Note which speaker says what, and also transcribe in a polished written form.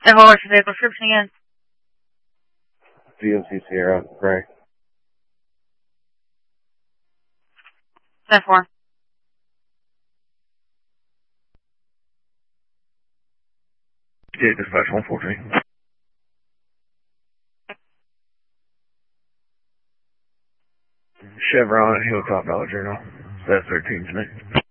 Speaker 1: And what's the vehicle description again?
Speaker 2: GMC Sierra, gray.
Speaker 1: 10-4.
Speaker 2: Yeah, dispatch 114. Chevron and Hilltop Dollar General. That's 13 tonight.